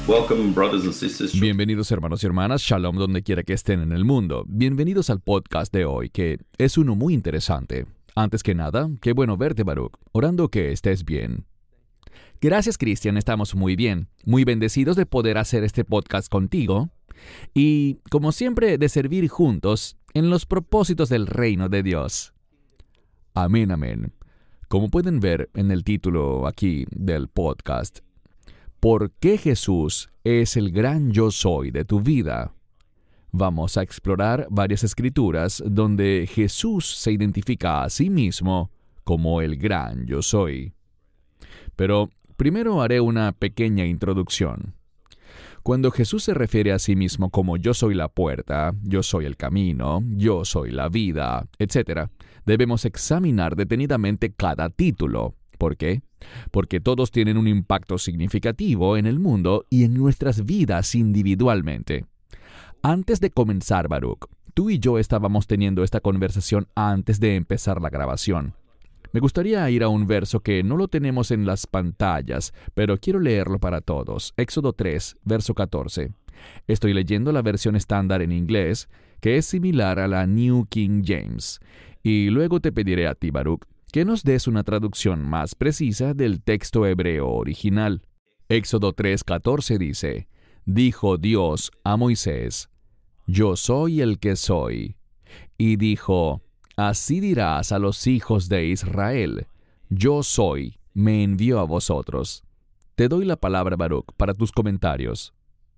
Welcome, brothers and sisters. Bienvenidos hermanos y hermanas, Shalom donde quiera que estén en el mundo. Bienvenidos al podcast de hoy, que es uno muy interesante. Antes que nada, qué bueno verte, Baruch, orando que estés bien. Gracias, Cristian, estamos muy bien, muy bendecidos de poder hacer este podcast contigo y, como siempre, de servir juntos en los propósitos del reino de Dios. Amén, amén. Como pueden ver en el título aquí del podcast, ¿por qué Jesús es el gran yo soy de tu vida? Vamos a explorar varias escrituras donde Jesús se identifica a sí mismo como el gran yo soy. Pero primero haré una pequeña introducción. Cuando Jesús se refiere a sí mismo como yo soy la puerta, yo soy el camino, yo soy la vida, etc., debemos examinar detenidamente cada título. ¿Por qué? Porque todos tienen un impacto significativo en el mundo y en nuestras vidas individualmente. Antes de comenzar, Baruch, tú y yo estábamos teniendo esta conversación antes de empezar la grabación. Me gustaría ir a un verso que no lo tenemos en las pantallas, pero quiero leerlo para todos. Éxodo 3, verso 14. Estoy leyendo la versión estándar en inglés, que es similar a la New King James. Y luego te pediré a ti, Baruch, que nos des una traducción más precisa del texto hebreo original. Éxodo 3:14 dice, dijo Dios a Moisés, yo soy el que soy. Y dijo, así dirás a los hijos de Israel, yo soy, me envió a vosotros. Te doy la palabra, Baruch, para tus comentarios.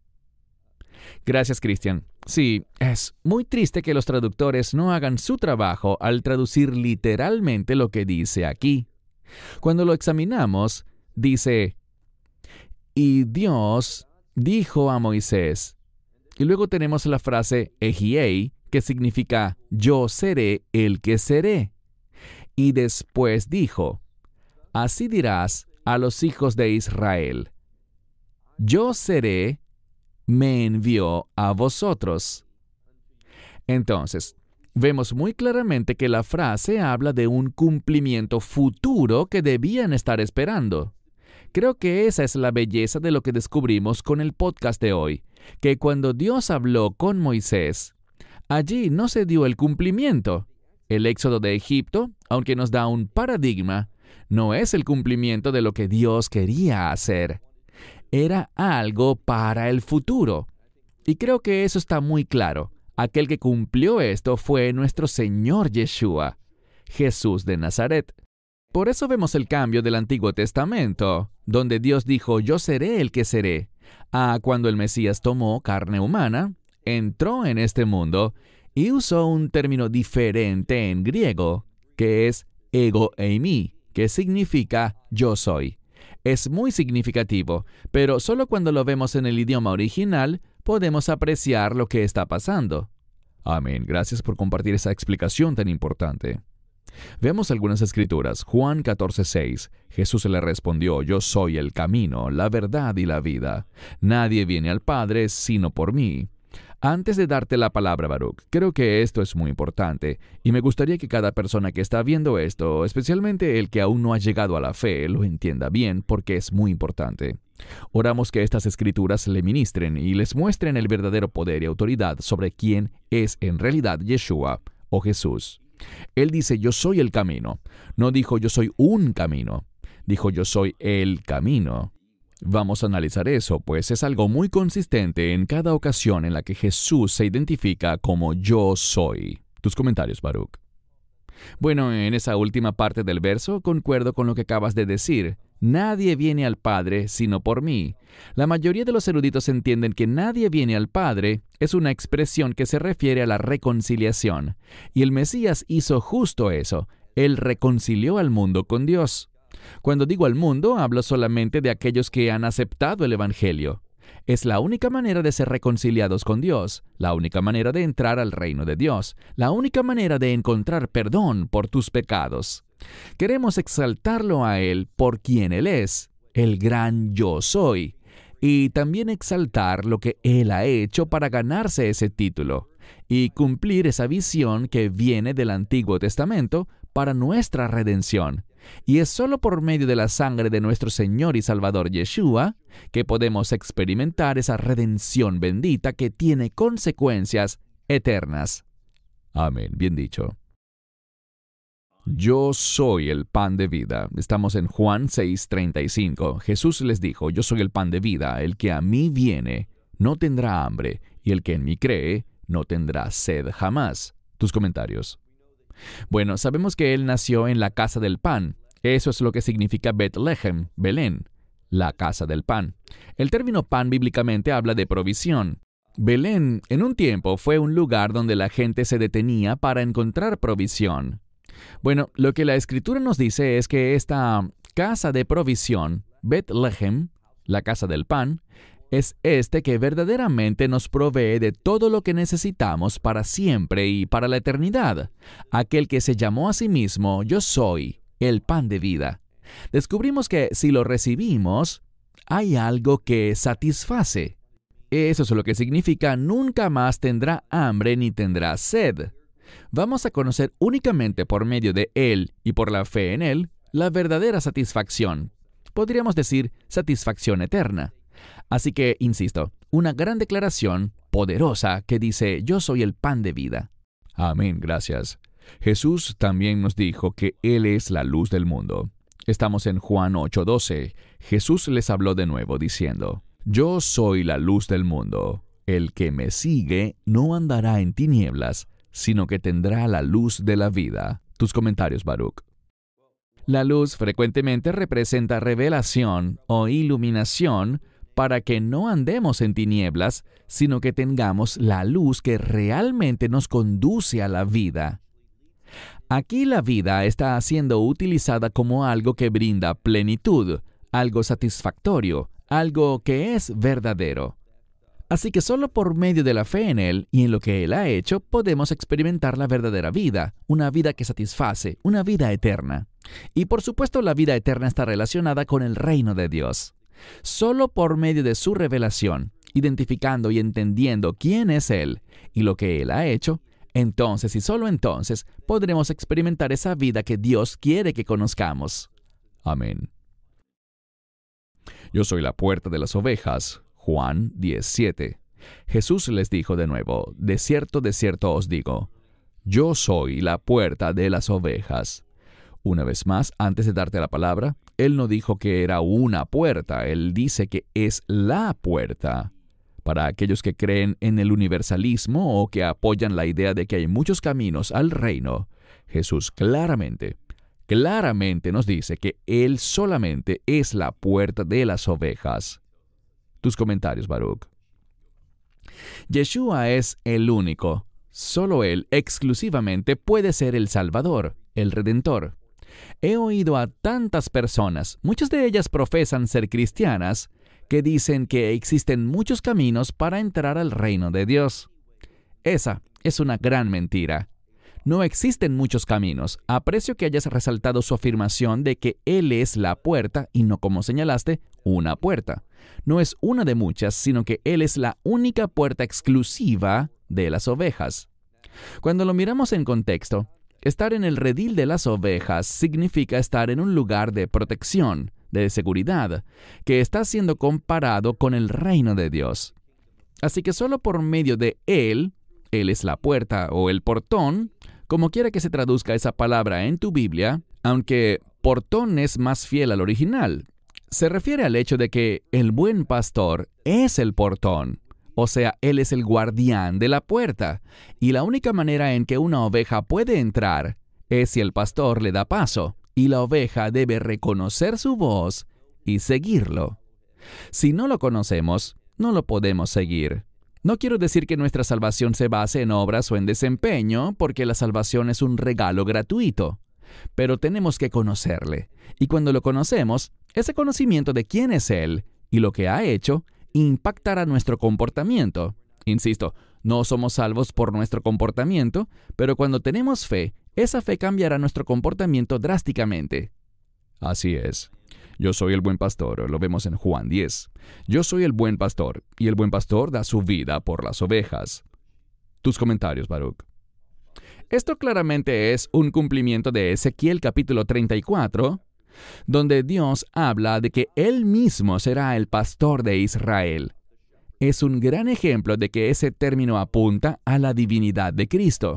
Gracias, Cristian. Sí, es muy triste que los traductores no hagan su trabajo al traducir literalmente lo que dice aquí. Cuando lo examinamos, dice, y Dios dijo a Moisés. Y luego tenemos la frase Ehiei, que significa yo seré el que seré. Y después dijo, así dirás a los hijos de Israel, yo seré, me envió a vosotros. Entonces, vemos muy claramente que la frase habla de un cumplimiento futuro que debían estar esperando. Creo que esa es la belleza de lo que descubrimos con el podcast de hoy, que cuando Dios habló con Moisés, allí no se dio el cumplimiento. El éxodo de Egipto, aunque nos da un paradigma, no es el cumplimiento de lo que Dios quería hacer. Era algo para el futuro. Y creo que eso está muy claro. Aquel que cumplió esto fue nuestro Señor Yeshua, Jesús de Nazaret. Por eso vemos el cambio del Antiguo Testamento, donde Dios dijo, yo seré el que seré, a cuando el Mesías tomó carne humana, entró en este mundo y usó un término diferente en griego, que es ego eimi, que significa yo soy. Es muy significativo, pero solo cuando lo vemos en el idioma original podemos apreciar lo que está pasando. Amén. Gracias por compartir esa explicación tan importante. Veamos algunas escrituras. Juan 14:6. Jesús le respondió, yo soy el camino, la verdad y la vida. Nadie viene al Padre sino por mí. Antes de darte la palabra, Baruch, creo que esto es muy importante y me gustaría que cada persona que está viendo esto, especialmente el que aún no ha llegado a la fe, lo entienda bien porque es muy importante. Oramos que estas escrituras le ministren y les muestren el verdadero poder y autoridad sobre quién es en realidad Yeshua o Jesús. Él dice, yo soy el camino. No dijo, yo soy un camino. Dijo, yo soy el camino. Vamos a analizar eso, pues es algo muy consistente en cada ocasión en la que Jesús se identifica como yo soy. Tus comentarios, Baruch. Bueno, en esa última parte del verso concuerdo con lo que acabas de decir. Nadie viene al Padre sino por mí. La mayoría de los eruditos entienden que nadie viene al Padre es una expresión que se refiere a la reconciliación. Y el Mesías hizo justo eso. Él reconcilió al mundo con Dios. Cuando digo al mundo, hablo solamente de aquellos que han aceptado el Evangelio. Es la única manera de ser reconciliados con Dios, la única manera de entrar al reino de Dios, la única manera de encontrar perdón por tus pecados. Queremos exaltarlo a Él por quien Él es, el gran yo soy, y también exaltar lo que Él ha hecho para ganarse ese título y cumplir esa visión que viene del Antiguo Testamento para nuestra redención. Y es solo por medio de la sangre de nuestro Señor y Salvador Yeshua que podemos experimentar esa redención bendita que tiene consecuencias eternas. Amén, bien dicho. Yo soy el pan de vida. Estamos en Juan 6:35. Jesús les dijo, yo soy el pan de vida. El que a mí viene no tendrá hambre, y el que en mí cree no tendrá sed jamás. Tus comentarios. Bueno, sabemos que él nació en la casa del pan. Eso es lo que significa Bethlehem, Belén, la casa del pan. El término pan bíblicamente habla de provisión. Belén, en un tiempo, fue un lugar donde la gente se detenía para encontrar provisión. Bueno, lo que la Escritura nos dice es que esta casa de provisión, Bethlehem, la casa del pan, es que verdaderamente nos provee de todo lo que necesitamos para siempre y para la eternidad. Aquel que se llamó a sí mismo, yo soy el pan de vida. Descubrimos que si lo recibimos, hay algo que satisface. Eso es lo que significa nunca más tendrá hambre ni tendrá sed. Vamos a conocer únicamente por medio de Él y por la fe en Él la verdadera satisfacción. Podríamos decir satisfacción eterna. Así que, insisto, una gran declaración poderosa que dice, yo soy el pan de vida. Amén, gracias. Jesús también nos dijo que Él es la luz del mundo. Estamos en Juan 8:12. Jesús les habló de nuevo diciendo, yo soy la luz del mundo. El que me sigue no andará en tinieblas, sino que tendrá la luz de la vida. Tus comentarios, Baruch. La luz frecuentemente representa revelación o iluminación para que no andemos en tinieblas, sino que tengamos la luz que realmente nos conduce a la vida. Aquí la vida está siendo utilizada como algo que brinda plenitud, algo satisfactorio, algo que es verdadero. Así que solo por medio de la fe en Él y en lo que Él ha hecho, podemos experimentar la verdadera vida, una vida que satisface, una vida eterna. Y por supuesto la vida eterna está relacionada con el reino de Dios. Solo por medio de su revelación, identificando y entendiendo quién es Él y lo que Él ha hecho, entonces y solo entonces podremos experimentar esa vida que Dios quiere que conozcamos. Amén. Yo soy la puerta de las ovejas. Juan 10:7. Jesús les dijo de nuevo, de cierto os digo, yo soy la puerta de las ovejas. Una vez más, antes de darte la palabra, Él no dijo que era una puerta, Él dice que es la puerta. Para aquellos que creen en el universalismo o que apoyan la idea de que hay muchos caminos al reino, Jesús claramente nos dice que Él solamente es la puerta de las ovejas. Tus comentarios, Baruch. Yeshua es el único. Solo Él, exclusivamente, puede ser el Salvador, el Redentor. He oído a tantas personas, muchas de ellas profesan ser cristianas, que dicen que existen muchos caminos para entrar al reino de Dios. Esa es una gran mentira. No existen muchos caminos. Aprecio que hayas resaltado su afirmación de que Él es la puerta y no, como señalaste, una puerta. No es una de muchas, sino que Él es la única puerta exclusiva de las ovejas. Cuando lo miramos en contexto, estar en el redil de las ovejas significa estar en un lugar de protección, de seguridad, que está siendo comparado con el reino de Dios. Así que solo por medio de Él es la puerta o el portón, como quiera que se traduzca esa palabra en tu Biblia, aunque portón es más fiel al original. Se refiere al hecho de que el buen pastor es el portón, o sea, Él es el guardián de la puerta, y la única manera en que una oveja puede entrar es si el pastor le da paso, y la oveja debe reconocer su voz y seguirlo. Si no lo conocemos, no lo podemos seguir. No quiero decir que nuestra salvación se base en obras o en desempeño, porque la salvación es un regalo gratuito. Pero tenemos que conocerle. Y cuando lo conocemos, ese conocimiento de quién es Él y lo que ha hecho impactará nuestro comportamiento. Insisto, no somos salvos por nuestro comportamiento, pero cuando tenemos fe, esa fe cambiará nuestro comportamiento drásticamente. Así es. Yo soy el buen pastor, lo vemos en Juan 10. Yo soy el buen pastor, y el buen pastor da su vida por las ovejas. Tus comentarios, Baruch. Esto claramente es un cumplimiento de Ezequiel capítulo 34, donde Dios habla de que Él mismo será el pastor de Israel. Es un gran ejemplo de que ese término apunta a la divinidad de Cristo.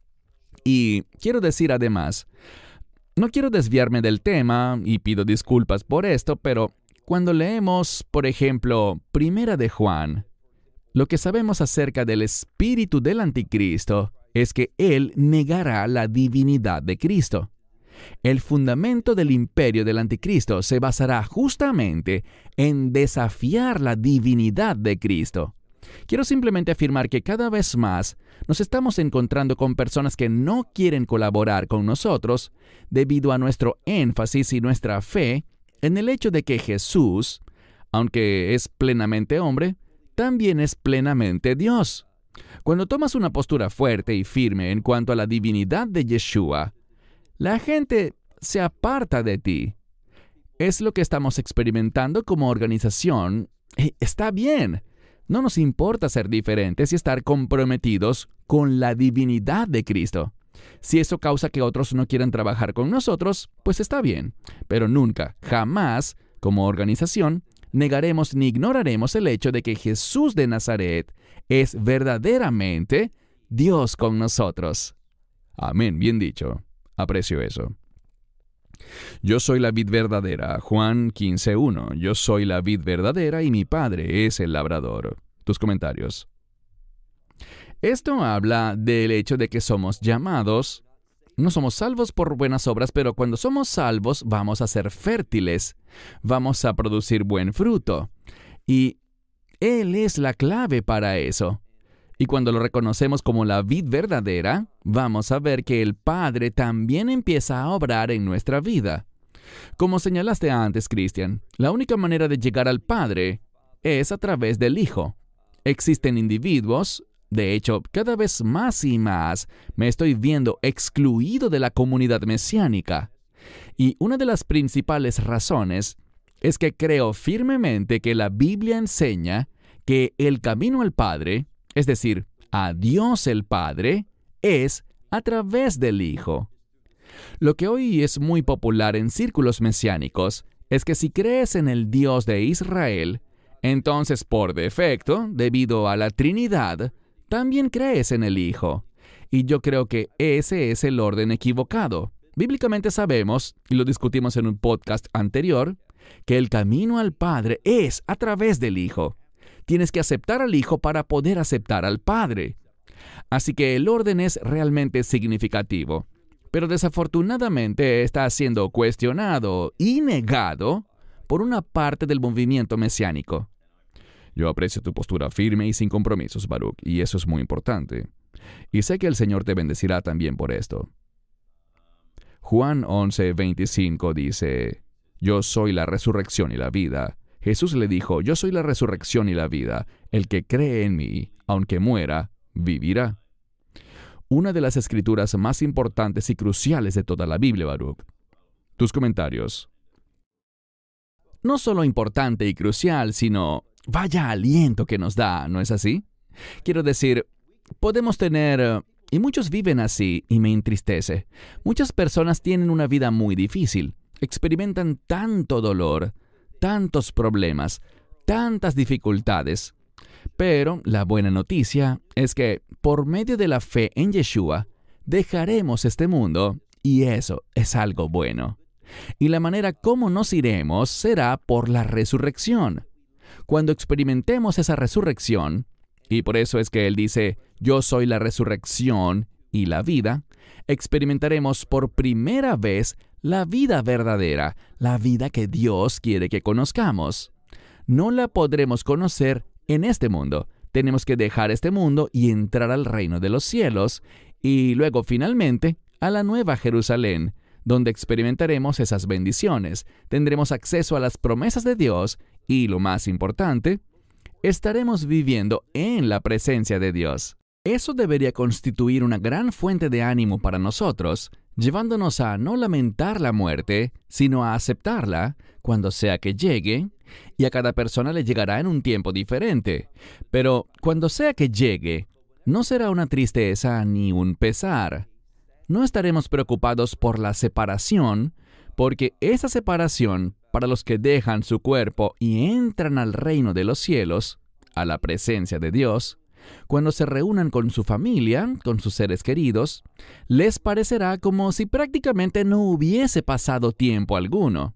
Y quiero decir además, no quiero desviarme del tema y pido disculpas por esto, pero cuando leemos, por ejemplo, Primera de Juan, lo que sabemos acerca del espíritu del anticristo es que él negará la divinidad de Cristo. El fundamento del imperio del anticristo se basará justamente en desafiar la divinidad de Cristo. Quiero simplemente afirmar que cada vez más nos estamos encontrando con personas que no quieren colaborar con nosotros debido a nuestro énfasis y nuestra fe en el hecho de que Jesús, aunque es plenamente hombre, también es plenamente Dios. Cuando tomas una postura fuerte y firme en cuanto a la divinidad de Yeshua, la gente se aparta de ti. Es lo que estamos experimentando como organización. Está bien. No nos importa ser diferentes y estar comprometidos con la divinidad de Cristo. Si eso causa que otros no quieran trabajar con nosotros, pues está bien. Pero nunca, jamás, como organización, negaremos ni ignoraremos el hecho de que Jesús de Nazaret es verdaderamente Dios con nosotros. Amén, bien dicho. Aprecio eso. Yo soy la vid verdadera, Juan 15:1. Yo soy la vid verdadera y mi Padre es el labrador. Tus comentarios. Esto habla del hecho de que somos llamados. No somos salvos por buenas obras, pero cuando somos salvos vamos a ser fértiles, vamos a producir buen fruto. Y Él es la clave para eso. Y cuando lo reconocemos como la vid verdadera, vamos a ver que el Padre también empieza a obrar en nuestra vida. Como señalaste antes, Cristian, la única manera de llegar al Padre es a través del Hijo. Existen individuos, de hecho, cada vez más y más me estoy viendo excluido de la comunidad mesiánica. Y una de las principales razones es que creo firmemente que la Biblia enseña que el camino al Padre, es decir, a Dios el Padre, es a través del Hijo. Lo que hoy es muy popular en círculos mesiánicos es que si crees en el Dios de Israel, entonces por defecto, debido a la Trinidad, también crees en el Hijo. Y yo creo que ese es el orden equivocado. Bíblicamente sabemos, y lo discutimos en un podcast anterior, que el camino al Padre es a través del Hijo. Tienes que aceptar al Hijo para poder aceptar al Padre. Así que el orden es realmente significativo. Pero desafortunadamente está siendo cuestionado y negado por una parte del movimiento mesiánico. Yo aprecio tu postura firme y sin compromisos, Baruch, y eso es muy importante. Y sé que el Señor te bendecirá también por esto. Juan 11:25 dice, Yo soy la resurrección y la vida. Jesús le dijo, Yo soy la resurrección y la vida. El que cree en mí, aunque muera, vivirá. Una de las escrituras más importantes y cruciales de toda la Biblia, Baruch. Tus comentarios. No solo importante y crucial, sino vaya aliento que nos da, ¿no es así? Quiero decir, podemos tener, y muchos viven así, y me entristece. Muchas personas tienen una vida muy difícil, experimentan tanto dolor, tantos problemas, tantas dificultades. Pero la buena noticia es que, por medio de la fe en Yeshua, dejaremos este mundo, y eso es algo bueno. Y la manera como nos iremos será por la resurrección. Cuando experimentemos esa resurrección, y por eso es que Él dice, Yo soy la resurrección y la vida, experimentaremos por primera vez la vida verdadera, la vida que Dios quiere que conozcamos. No la podremos conocer en este mundo. Tenemos que dejar este mundo y entrar al reino de los cielos, y luego finalmente a la nueva Jerusalén, donde experimentaremos esas bendiciones, tendremos acceso a las promesas de Dios y, lo más importante, estaremos viviendo en la presencia de Dios. Eso debería constituir una gran fuente de ánimo para nosotros, llevándonos a no lamentar la muerte, sino a aceptarla cuando sea que llegue, y a cada persona le llegará en un tiempo diferente. Pero cuando sea que llegue, no será una tristeza ni un pesar. No estaremos preocupados por la separación, porque esa separación para los que dejan su cuerpo y entran al reino de los cielos, a la presencia de Dios, cuando se reúnan con su familia, con sus seres queridos, les parecerá como si prácticamente no hubiese pasado tiempo alguno.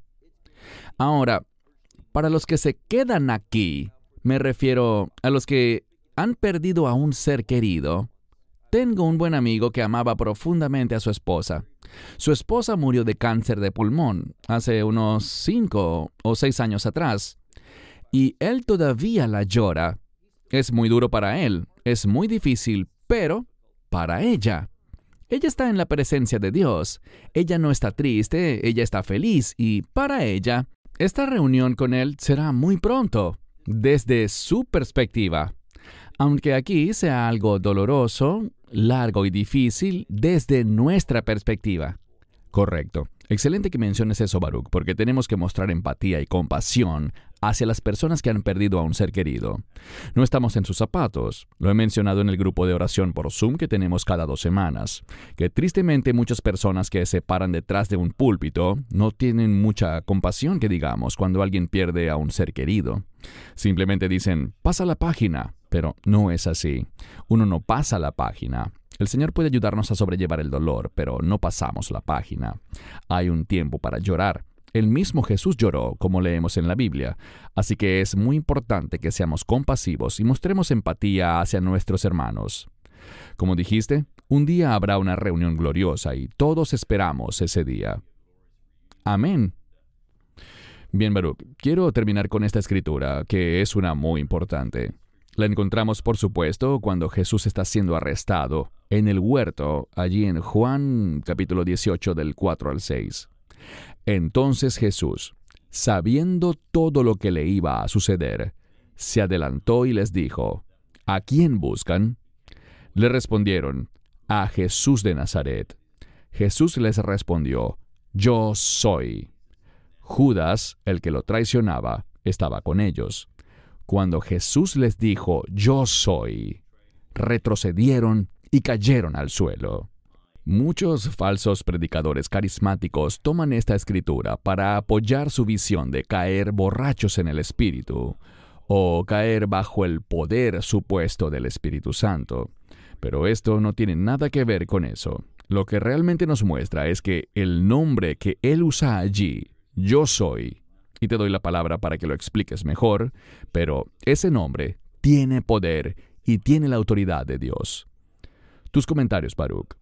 Ahora, para los que se quedan aquí, me refiero a los que han perdido a un ser querido. Tengo un buen amigo que amaba profundamente a su esposa. Su esposa murió de cáncer de pulmón hace unos 5 o 6 años atrás, y él todavía la llora. Es muy duro para él, es muy difícil, pero para ella. Ella está en la presencia de Dios. Ella no está triste, ella está feliz, y para ella, esta reunión con él será muy pronto, desde su perspectiva. Aunque aquí sea algo doloroso, largo y difícil, desde nuestra perspectiva. Correcto. Excelente que menciones eso, Baruch, porque tenemos que mostrar empatía y compasión hacia las personas que han perdido a un ser querido. No estamos en sus zapatos. Lo he mencionado en el grupo de oración por Zoom que tenemos cada 2 semanas, que tristemente muchas personas que se paran detrás de un púlpito no tienen mucha compasión, que digamos, cuando alguien pierde a un ser querido. Simplemente dicen, pasa la página, pero no es así. Uno no pasa la página. El Señor puede ayudarnos a sobrellevar el dolor, pero no pasamos la página. Hay un tiempo para llorar. El mismo Jesús lloró, como leemos en la Biblia. Así que es muy importante que seamos compasivos y mostremos empatía hacia nuestros hermanos. Como dijiste, un día habrá una reunión gloriosa y todos esperamos ese día. Amén. Bien, Baruch, quiero terminar con esta escritura, que es una muy importante. La encontramos, por supuesto, cuando Jesús está siendo arrestado en el huerto, allí en Juan capítulo 18 del 4 al 6. Entonces Jesús, sabiendo todo lo que le iba a suceder, se adelantó y les dijo, ¿a quién buscan? Le respondieron, a Jesús de Nazaret. Jesús les respondió, yo soy. Judas, el que lo traicionaba, estaba con ellos. Cuando Jesús les dijo, yo soy, retrocedieron y cayeron al suelo. Muchos falsos predicadores carismáticos toman esta escritura para apoyar su visión de caer borrachos en el Espíritu o caer bajo el poder supuesto del Espíritu Santo. Pero esto no tiene nada que ver con eso. Lo que realmente nos muestra es que el nombre que Él usa allí, yo soy, y te doy la palabra para que lo expliques mejor, pero ese nombre tiene poder y tiene la autoridad de Dios. Tus comentarios, Baruch.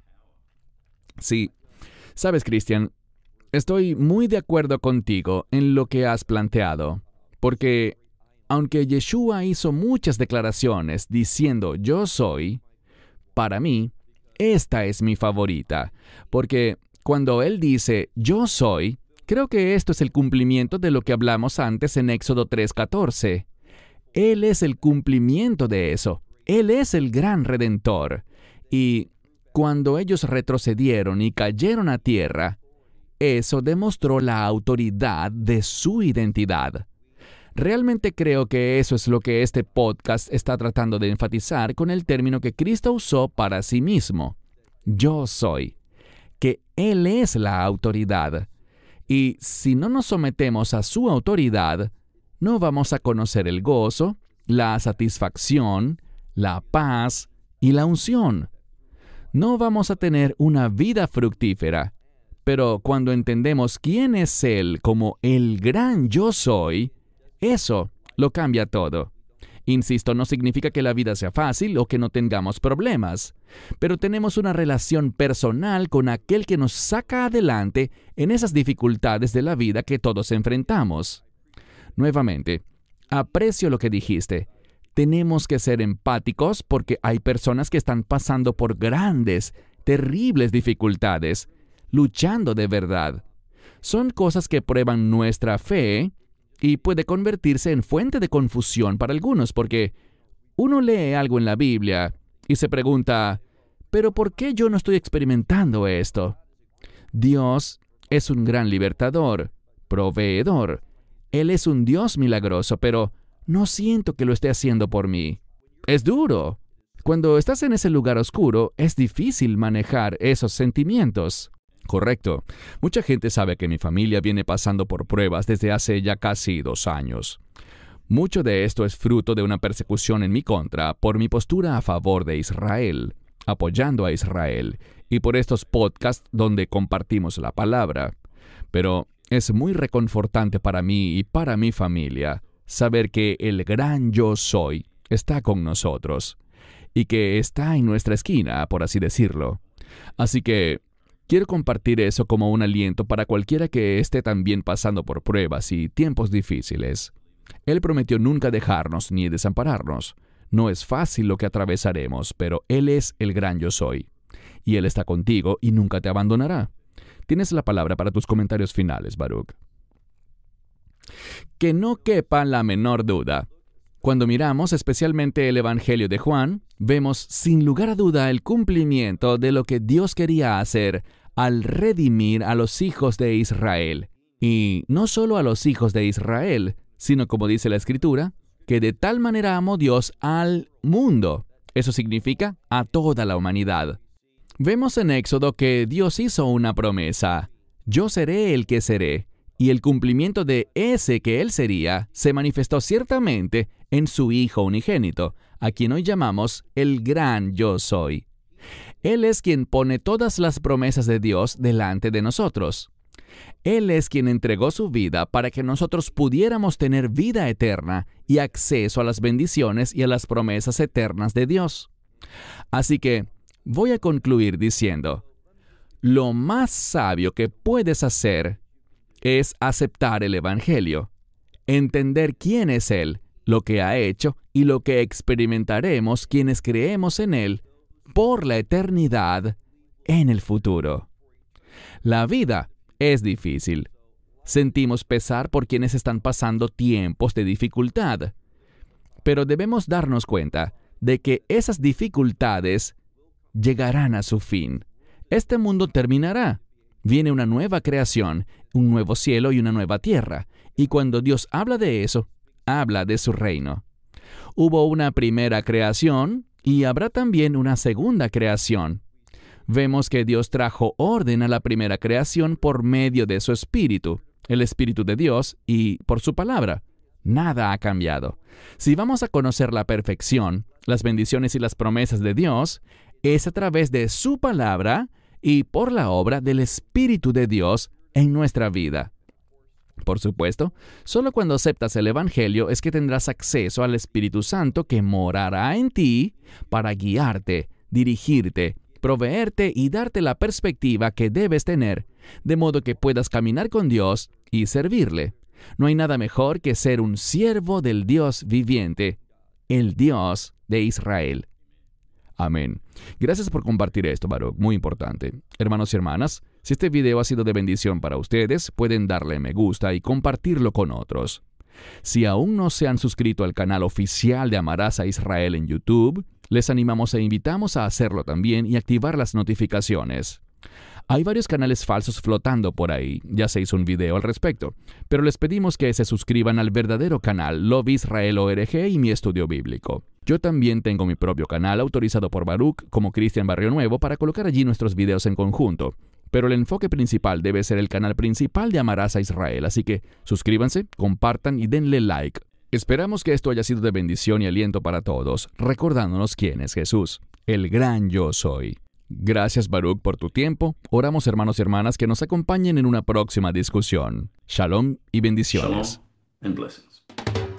Sí, sabes, Cristian, estoy muy de acuerdo contigo en lo que has planteado, porque aunque Yeshua hizo muchas declaraciones diciendo yo soy, para mí, esta es mi favorita, porque cuando Él dice yo soy, creo que esto es el cumplimiento de lo que hablamos antes en Éxodo 3:14. Él es el cumplimiento de eso. Él es el gran Redentor. Y cuando ellos retrocedieron y cayeron a tierra, eso demostró la autoridad de su identidad. Realmente creo que eso es lo que este podcast está tratando de enfatizar con el término que Cristo usó para sí mismo. Yo soy. Que Él es la autoridad. Y si no nos sometemos a su autoridad, no vamos a conocer el gozo, la satisfacción, la paz y la unción. No vamos a tener una vida fructífera. Pero cuando entendemos quién es Él como el gran yo soy, eso lo cambia todo. Insisto, no significa que la vida sea fácil o que no tengamos problemas, pero tenemos una relación personal con aquel que nos saca adelante en esas dificultades de la vida que todos enfrentamos. Nuevamente, aprecio lo que dijiste. Tenemos que ser empáticos porque hay personas que están pasando por grandes, terribles dificultades, luchando de verdad. Son cosas que prueban nuestra fe y puede convertirse en fuente de confusión para algunos porque uno lee algo en la Biblia y se pregunta, ¿pero por qué yo no estoy experimentando esto? Dios es un gran libertador, proveedor. Él es un Dios milagroso, pero no siento que lo esté haciendo por mí. Es duro. Cuando estás en ese lugar oscuro, es difícil manejar esos sentimientos. Correcto. Mucha gente sabe que mi familia viene pasando por pruebas desde hace ya casi 2 años. Mucho de esto es fruto de una persecución en mi contra por mi postura a favor de Israel, apoyando a Israel, y por estos podcasts donde compartimos la palabra. Pero es muy reconfortante para mí y para mi familia saber que el gran yo soy está con nosotros y que está en nuestra esquina, por así decirlo. Así que quiero compartir eso como un aliento para cualquiera que esté también pasando por pruebas y tiempos difíciles. Él prometió nunca dejarnos ni desampararnos. No es fácil lo que atravesaremos, pero Él es el gran yo soy. Y Él está contigo y nunca te abandonará. Tienes la palabra para tus comentarios finales, Baruch. Que no quepa la menor duda. Cuando miramos especialmente el Evangelio de Juan, vemos sin lugar a duda el cumplimiento de lo que Dios quería hacer al redimir a los hijos de Israel. Y no solo a los hijos de Israel, sino como dice la Escritura, que de tal manera amó Dios al mundo. Eso significa a toda la humanidad. Vemos en Éxodo que Dios hizo una promesa. Yo seré el que seré. Y el cumplimiento de ese que Él sería se manifestó ciertamente en su Hijo unigénito, a quien hoy llamamos el gran yo soy. Él es quien pone todas las promesas de Dios delante de nosotros. Él es quien entregó su vida para que nosotros pudiéramos tener vida eterna y acceso a las bendiciones y a las promesas eternas de Dios. Así que voy a concluir diciendo, lo más sabio que puedes hacer es aceptar el Evangelio, entender quién es Él, lo que ha hecho y lo que experimentaremos quienes creemos en Él por la eternidad en el futuro. La vida es difícil. Sentimos pesar por quienes están pasando tiempos de dificultad. Pero debemos darnos cuenta de que esas dificultades llegarán a su fin. Este mundo terminará. Viene una nueva creación, un nuevo cielo y una nueva tierra. Y cuando Dios habla de eso, habla de su reino. Hubo una primera creación y habrá también una segunda creación. Vemos que Dios trajo orden a la primera creación por medio de su Espíritu, el Espíritu de Dios, y por su palabra. Nada ha cambiado. Si vamos a conocer la perfección, las bendiciones y las promesas de Dios, es a través de su palabra y por la obra del Espíritu de Dios en nuestra vida. Por supuesto, solo cuando aceptas el Evangelio es que tendrás acceso al Espíritu Santo que morará en ti para guiarte, dirigirte, proveerte y darte la perspectiva que debes tener, de modo que puedas caminar con Dios y servirle. No hay nada mejor que ser un siervo del Dios viviente, el Dios de Israel. Amén. Gracias por compartir esto, Baruch. Muy importante. Hermanos y hermanas, si este video ha sido de bendición para ustedes, pueden darle me gusta y compartirlo con otros. Si aún no se han suscrito al canal oficial de Amarás a Israel en YouTube, les animamos e invitamos a hacerlo también y activar las notificaciones. Hay varios canales falsos flotando por ahí, ya se hizo un video al respecto, pero les pedimos que se suscriban al verdadero canal Love Israel ORG y Mi Estudio Bíblico. Yo también tengo mi propio canal autorizado por Baruch como Cristian Barrio Nuevo para colocar allí nuestros videos en conjunto, pero el enfoque principal debe ser el canal principal de Amarás a Israel, así que suscríbanse, compartan y denle like. Esperamos que esto haya sido de bendición y aliento para todos, recordándonos quién es Jesús, el gran yo soy. Gracias, Baruch, por tu tiempo. Oramos, hermanos y hermanas, que nos acompañen en una próxima discusión. Shalom y bendiciones. Shalom and blessings.